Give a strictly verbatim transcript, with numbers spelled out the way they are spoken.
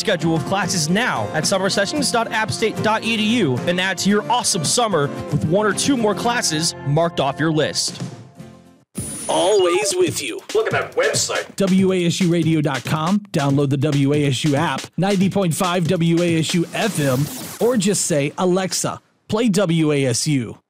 schedule of classes now at summer sessions dot app state dot e d u and add to your awesome summer with one or two more classes marked off your list. Always with you. Look at that website. W A S U radio dot com. Download the W A S U app, ninety point five W A S U F M, or just say, Alexa, play W A S U.